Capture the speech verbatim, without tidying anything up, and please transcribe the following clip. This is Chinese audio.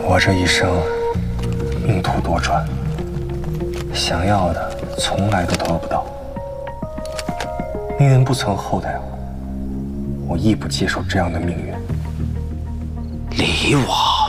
我这一生命途多舛，想要的从来都得不到。宁人不曾厚待我，我亦不接受这样的命运。 李王。